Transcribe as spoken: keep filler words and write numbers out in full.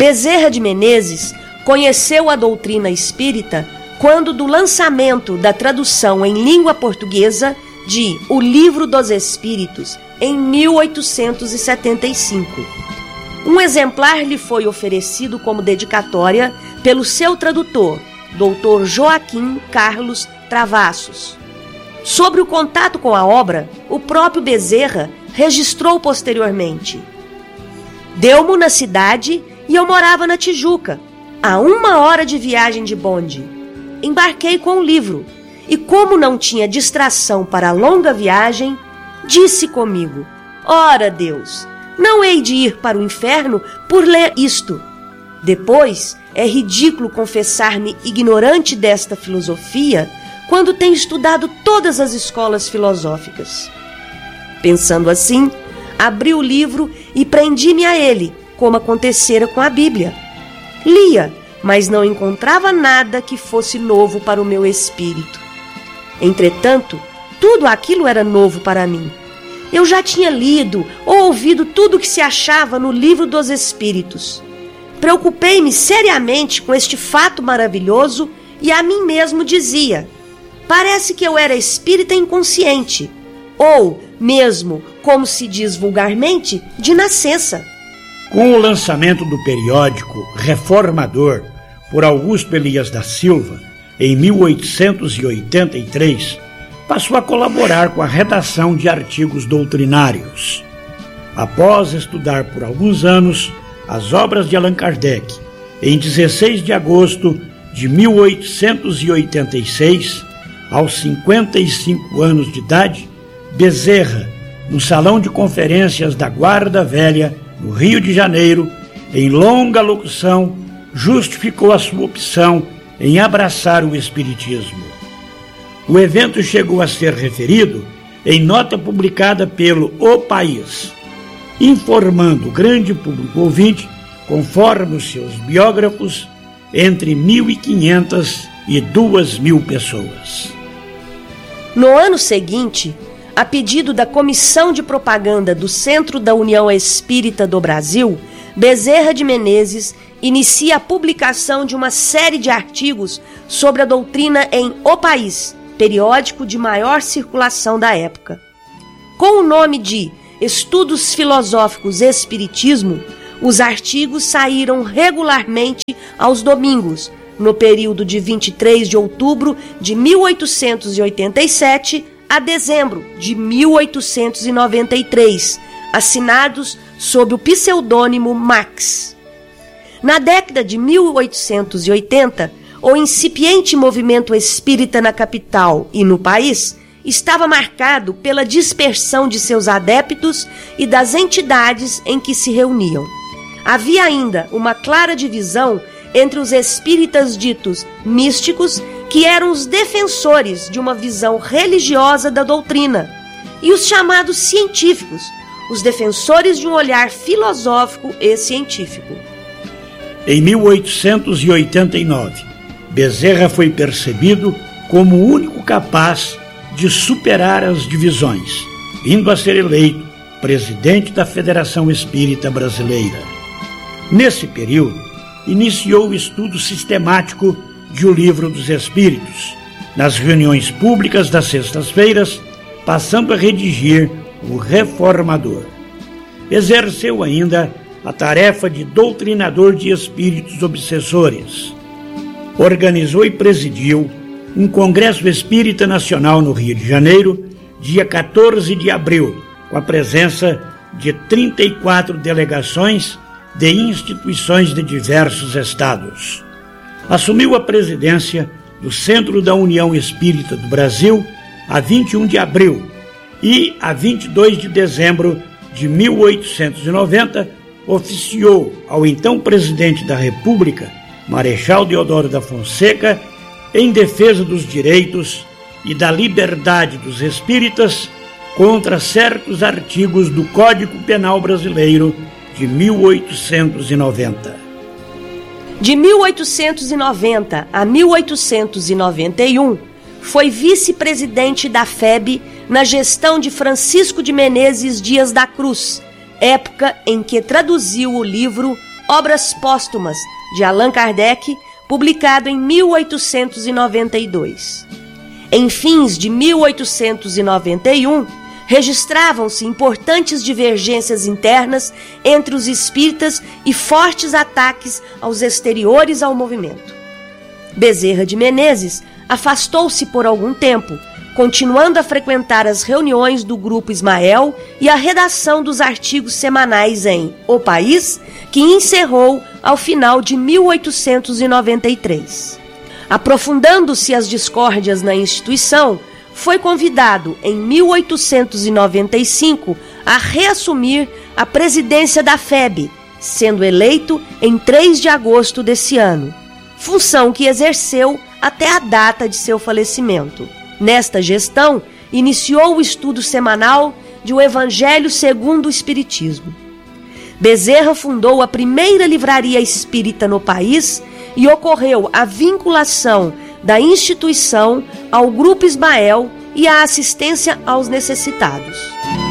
Bezerra de Menezes conheceu a doutrina espírita quando do lançamento da tradução em língua portuguesa de O Livro dos Espíritos, em mil oitocentos e setenta e cinco. Um exemplar lhe foi oferecido como dedicatória pelo seu tradutor, doutor Joaquim Carlos Travassos. Sobre o contato com a obra, o próprio Bezerra registrou posteriormente: deu-mo na cidade e eu morava na Tijuca, a uma hora de viagem de bonde. Embarquei com o livro e, como não tinha distração para a longa viagem, disse comigo: ora Deus, não hei de ir para o inferno por ler isto. Depois, é ridículo confessar-me ignorante desta filosofia quando tenho estudado todas as escolas filosóficas. Pensando assim, abri o livro e prendi-me a ele, como acontecera com a Bíblia. Lia, mas não encontrava nada que fosse novo para o meu espírito. Entretanto, tudo aquilo era novo para mim. Eu já tinha lido ou ouvido tudo o que se achava no Livro dos Espíritos. Preocupei-me seriamente com este fato maravilhoso e a mim mesmo dizia: parece que eu era espírita inconsciente, ou mesmo, como se diz vulgarmente, de nascença. Com o lançamento do periódico Reformador por Augusto Elias da Silva, em mil oitocentos e oitenta e três, passou a colaborar com a redação de artigos doutrinários. Após estudar por alguns anos as obras de Allan Kardec, em dezesseis de agosto de mil oitocentos e oitenta e seis, aos cinquenta e cinco anos de idade, Bezerra, no Salão de Conferências da Guarda Velha, no Rio de Janeiro, em longa locução, justificou a sua opção em abraçar o Espiritismo. O evento chegou a ser referido em nota publicada pelo O País, informando o grande público ouvinte, conforme os seus biógrafos, entre mil e quinhentas e duas mil pessoas. No ano seguinte, a pedido da Comissão de Propaganda do Centro da União Espírita do Brasil, Bezerra de Menezes inicia a publicação de uma série de artigos sobre a doutrina em O País, periódico de maior circulação da época. Com o nome de Estudos Filosóficos Espiritismo, os artigos saíram regularmente aos domingos, no período de vinte e três de outubro de mil oitocentos e oitenta e sete a dezembro de mil oitocentos e noventa e três, assinados sob o pseudônimo Max. Na década de mil oitocentos e oitenta, o incipiente movimento espírita na capital e no país estava marcado pela dispersão de seus adeptos e das entidades em que se reuniam. Havia ainda uma clara divisão entre os espíritas ditos místicos, que eram os defensores de uma visão religiosa da doutrina, e os chamados científicos, os defensores de um olhar filosófico e científico. Em mil oitocentos e oitenta e nove, Bezerra foi percebido como o único capaz de superar as divisões, vindo a ser eleito presidente da Federação Espírita Brasileira. Nesse período, iniciou o estudo sistemático de O Livro dos Espíritos, nas reuniões públicas das sextas-feiras, passando a redigir o Reformador. Exerceu ainda a tarefa de doutrinador de espíritos obsessores. Organizou e presidiu um Congresso Espírita Nacional no Rio de Janeiro, dia quatorze de abril, com a presença de trinta e quatro delegações de instituições de diversos estados. Assumiu a presidência do Centro da União Espírita do Brasil a vinte e um de abril e, a vinte e dois de dezembro de mil oitocentos e noventa, oficiou ao então presidente da República, Marechal Deodoro da Fonseca, em defesa dos direitos e da liberdade dos espíritas contra certos artigos do Código Penal Brasileiro de mil oitocentos e noventa. De mil oitocentos e noventa a mil oitocentos e noventa e um, foi vice-presidente da F E B na gestão de Francisco de Menezes Dias da Cruz, época em que traduziu o livro Obras Póstumas, de Allan Kardec, publicado em mil oitocentos e noventa e dois. Em fins de mil oitocentos e noventa e um, registravam-se importantes divergências internas entre os espíritas e fortes ataques aos exteriores ao movimento. Bezerra de Menezes afastou-se por algum tempo, continuando a frequentar as reuniões do Grupo Ismael e a redação dos artigos semanais em O País, que encerrou ao final de mil oitocentos e noventa e três. Aprofundando-se as discórdias na instituição, foi convidado em mil oitocentos e noventa e cinco a reassumir a presidência da F E B, sendo eleito em três de agosto desse ano, função que exerceu até a data de seu falecimento. Nesta gestão, iniciou o estudo semanal de O Evangelho segundo o Espiritismo. Bezerra fundou a primeira livraria espírita no país e ocorreu a vinculação da instituição ao Grupo Ismael e a assistência aos necessitados.